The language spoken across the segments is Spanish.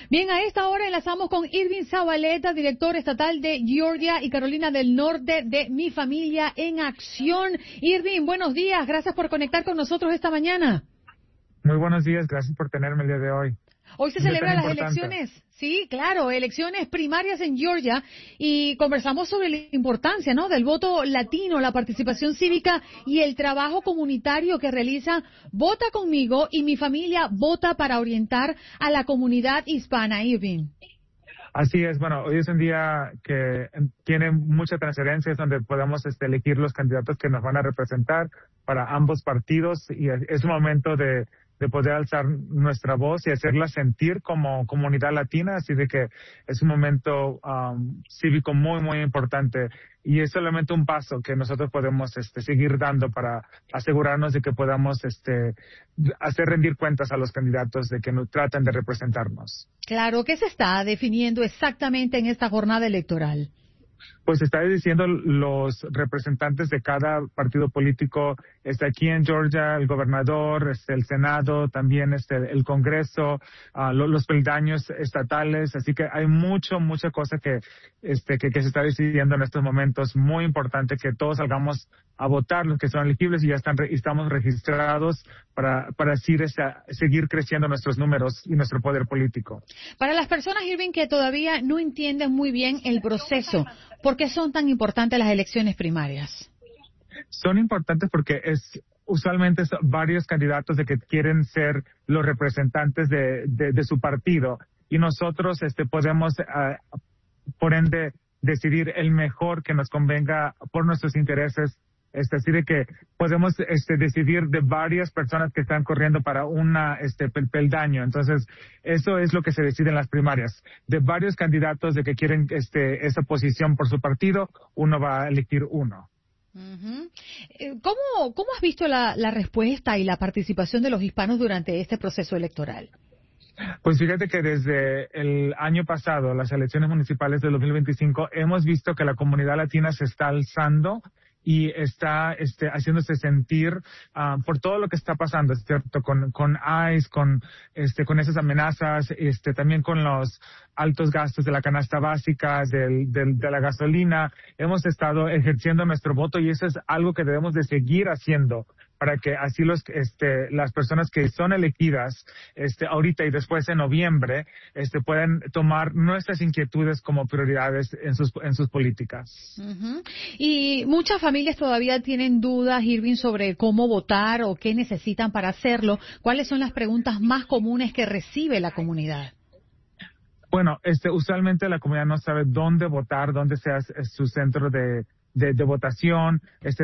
Bien, a esta hora enlazamos con Irving Zabaleta, director estatal de Georgia y Carolina del Norte de Mi Familia en Acción. Irving, buenos días, gracias por conectar con nosotros esta mañana. Muy buenos días, gracias por tenerme el día de hoy. Hoy se celebran las elecciones, sí, claro, elecciones primarias en Georgia y conversamos sobre la importancia, ¿no?, del voto latino, la participación cívica y el trabajo comunitario que realiza Vota Conmigo y Mi Familia Vota para orientar a la comunidad hispana. Irving. Así es, bueno, hoy es un día que tiene mucha transparencia, es donde podemos elegir los candidatos que nos van a representar para ambos partidos y es un momento de poder alzar nuestra voz y hacerla sentir como comunidad latina, así de que es un momento cívico muy, muy importante y es solamente un paso que nosotros podemos seguir dando para asegurarnos de que podamos hacer rendir cuentas a los candidatos de que nos traten de representarnos. Claro, ¿qué se está definiendo exactamente en esta jornada electoral? Pues está diciendo los representantes de cada partido político, aquí en Georgia, el gobernador, el Senado, también el Congreso, los peldaños estatales, así que hay mucha cosa que se está decidiendo en estos momentos. Muy importante que todos salgamos a votar, los que son elegibles y ya estamos registrados para así seguir creciendo nuestros números y nuestro poder político. Para las personas, Irving, que todavía no entienden muy bien el proceso, ¿por qué son tan importantes las elecciones primarias? Son importantes porque usualmente son varios candidatos de que quieren ser los representantes de su partido y nosotros podemos, por ende, decidir el mejor que nos convenga por nuestros intereses. Es decir, que podemos decidir de varias personas que están corriendo para una peldaño. Entonces, eso es lo que se decide en las primarias. De varios candidatos de que quieren esa posición por su partido, uno va a elegir uno. Uh-huh. ¿Cómo has visto la respuesta y la participación de los hispanos durante este proceso electoral? Pues fíjate que desde el año pasado, las elecciones municipales del 2025, hemos visto que la comunidad latina se está alzando y está haciéndose sentir por todo lo que está pasando, ¿cierto? Con ICE, con esas amenazas, también con los altos gastos de la canasta básica, de la gasolina. Hemos estado ejerciendo nuestro voto y eso es algo que debemos de seguir haciendo para que así las personas que son elegidas ahorita y después en noviembre puedan tomar nuestras inquietudes como prioridades en sus políticas. Uh-huh. Y muchas familias todavía tienen dudas, Irving, sobre cómo votar o qué necesitan para hacerlo. ¿Cuáles son las preguntas más comunes que recibe la comunidad? Bueno, usualmente la comunidad no sabe dónde votar, dónde sea su centro de votación,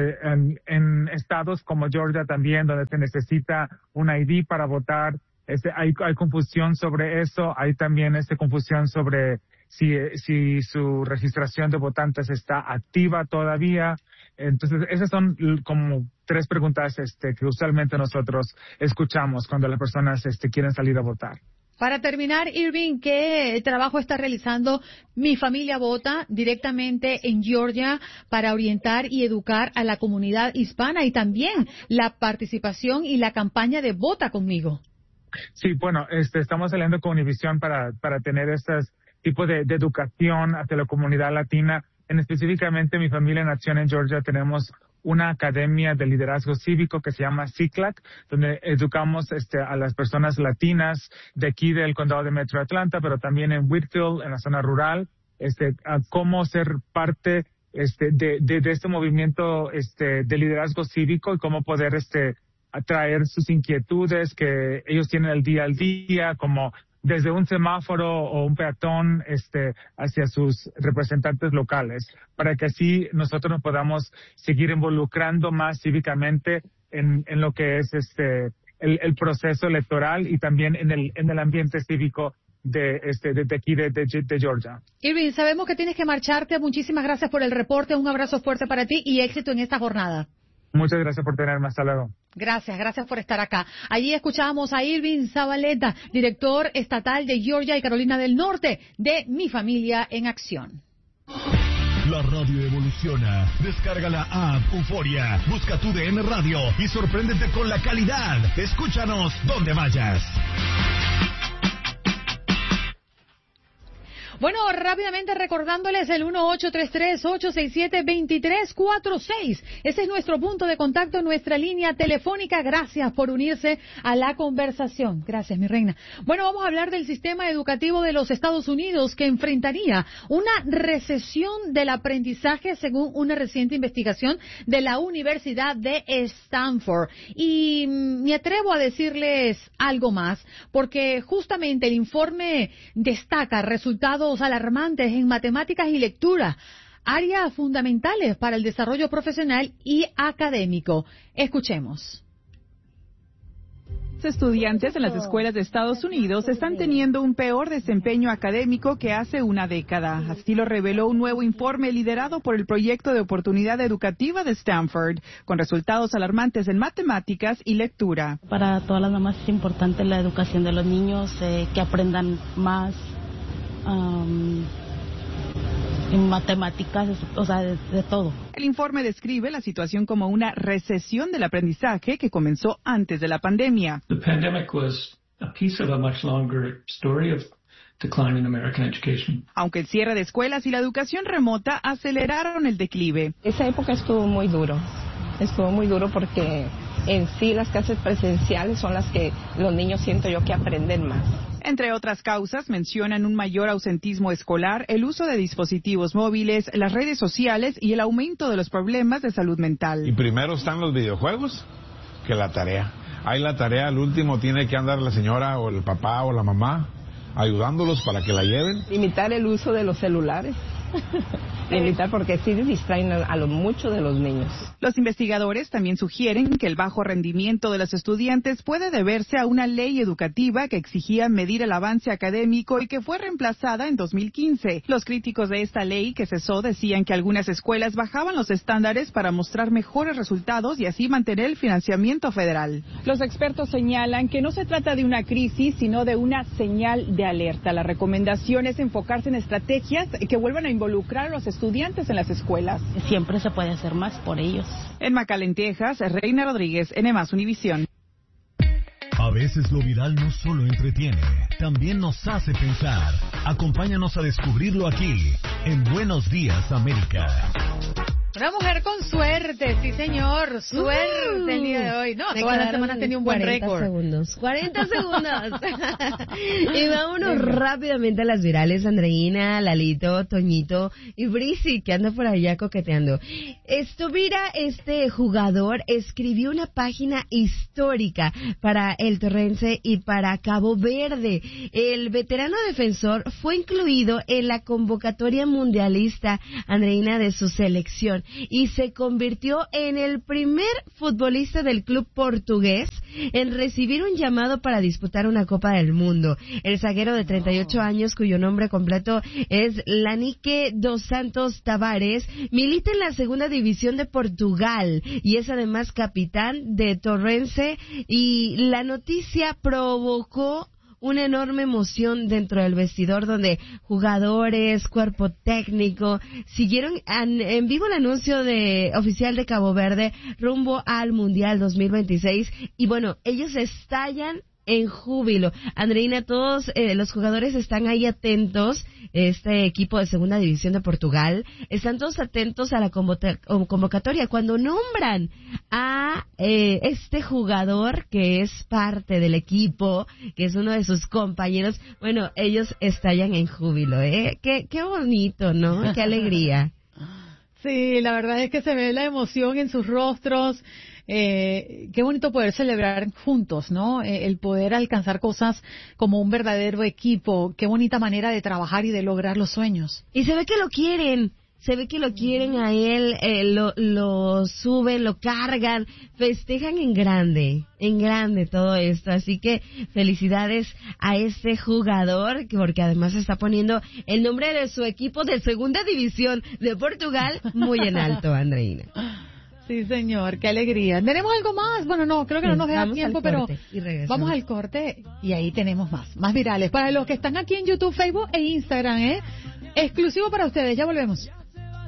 en estados como Georgia también, donde se necesita un ID para votar, hay confusión sobre eso, hay también confusión sobre si su registración de votantes está activa todavía. Entonces, esas son como 3 preguntas que usualmente nosotros escuchamos cuando las personas quieren salir a votar. Para terminar, Irving, ¿qué trabajo está realizando Mi Familia Vota directamente en Georgia para orientar y educar a la comunidad hispana y también la participación y la campaña de Vota Conmigo? Sí, bueno, estamos saliendo con Univisión para tener estos tipos de educación hacia la comunidad latina. Específicamente, Mi Familia en Acción en Georgia tenemos una academia de liderazgo cívico que se llama CICLAC, donde educamos a las personas latinas de aquí del condado de Metro Atlanta, pero también en Whitfield, en la zona rural, a cómo ser parte de este movimiento de liderazgo cívico y cómo poder atraer sus inquietudes que ellos tienen el día al día, como desde un semáforo o un peatón hacia sus representantes locales, para que así nosotros nos podamos seguir involucrando más cívicamente en lo que es el proceso electoral y también en el ambiente cívico de aquí de Georgia. Irving, sabemos que tienes que marcharte. Muchísimas gracias por el reporte. Un abrazo fuerte para ti y éxito en esta jornada. Muchas gracias por tenerme. Hasta luego. Gracias por estar acá. Allí escuchábamos a Irving Zabaleta, director estatal de Georgia y Carolina del Norte de Mi Familia en Acción. La radio evoluciona. Descarga la app Euforia. Busca tu DN Radio y sorpréndete con la calidad. Escúchanos donde vayas. Bueno, rápidamente recordándoles el 1833-867-2346. Ese es nuestro punto de contacto, nuestra línea telefónica. Gracias por unirse a la conversación. Gracias, mi reina. Bueno, vamos a hablar del sistema educativo de los Estados Unidos que enfrentaría una recesión del aprendizaje según una reciente investigación de la Universidad de Stanford. Y me atrevo a decirles algo más, porque justamente el informe destaca resultados alarmantes en matemáticas y lectura, áreas fundamentales para el desarrollo profesional y académico. Escuchemos. Estudiantes en las escuelas de Estados Unidos están teniendo un peor desempeño académico que hace una década. Así lo reveló un nuevo informe liderado por el Proyecto de Oportunidad Educativa de Stanford, con resultados alarmantes en matemáticas y lectura. Para todas las mamás es importante la educación de los niños, que aprendan más en matemáticas, o sea, de todo. El informe describe la situación como una recesión del aprendizaje que comenzó antes de la pandemia. The pandemic was a piece of a much longer story of decline in American education. Aunque el cierre de escuelas y la educación remota aceleraron el declive. Esa época estuvo muy duro porque en sí las clases presenciales son las que los niños siento yo que aprenden más. Entre otras causas, mencionan un mayor ausentismo escolar, el uso de dispositivos móviles, las redes sociales y el aumento de los problemas de salud mental. Y primero están los videojuegos que la tarea. Hay la tarea, al último tiene que andar la señora o el papá o la mamá ayudándolos para que la lleven. Limitar el uso de los celulares. Limitar porque sí distraen a lo mucho de los niños. Los investigadores también sugieren que el bajo rendimiento de los estudiantes puede deberse a una ley educativa que exigía medir el avance académico y que fue reemplazada en 2015. Los críticos de esta ley que cesó decían que algunas escuelas bajaban los estándares para mostrar mejores resultados y así mantener el financiamiento federal. Los expertos señalan que no se trata de una crisis, sino de una señal de alerta. La recomendación es enfocarse en estrategias que vuelvan a involucrar a los estudiantes en las escuelas. Siempre se puede hacer más por ellos. En McAllen, Texas, Reina Rodríguez, N+ Univisión. A veces lo viral no solo entretiene, también nos hace pensar. Acompáñanos a descubrirlo aquí, en Buenos Días, América. Una mujer con suerte, sí señor, suerte el día de hoy. No, todas las semanas tenía un buen récord. 40 segundos. Y vámonos rápidamente a las virales. Andreina, Lalito, Toñito y Brisi, que anda por allá coqueteando. Este jugador escribió una página histórica para el Torrense y para Cabo Verde. El veterano defensor fue incluido en la convocatoria mundialista, Andreina, de su selección, y se convirtió en el primer futbolista del club portugués en recibir un llamado para disputar una Copa del Mundo. El zaguero de 38 años, cuyo nombre completo es Lanique dos Santos Tavares, milita en la segunda división de Portugal y es además capitán de Torrense, y la noticia provocó una enorme emoción dentro del vestidor, donde jugadores, cuerpo técnico siguieron en vivo el anuncio oficial de Cabo Verde rumbo al Mundial 2026, y bueno, ellos estallan en júbilo. Andreina, todos los jugadores están ahí atentos, este equipo de segunda división de Portugal, están todos atentos a la convocatoria. Cuando nombran a este jugador que es parte del equipo, que es uno de sus compañeros, bueno, ellos estallan en júbilo, Qué bonito, ¿no? Qué alegría. Sí, la verdad es que se ve la emoción en sus rostros. Qué bonito poder celebrar juntos, ¿no? El poder alcanzar cosas como un verdadero equipo. Qué bonita manera de trabajar y de lograr los sueños. Y se ve que lo quieren. Se ve que lo quieren a él, lo suben, lo cargan, festejan en grande todo esto. Así que felicidades a este jugador, porque además está poniendo el nombre de su equipo de segunda división de Portugal muy en alto, Andreina. Sí, señor, qué alegría. ¿Tenemos algo más? Bueno, no, creo que no nos deja tiempo, pero vamos al corte y ahí tenemos más virales. Para los que están aquí en YouTube, Facebook e Instagram, exclusivo para ustedes. Ya volvemos.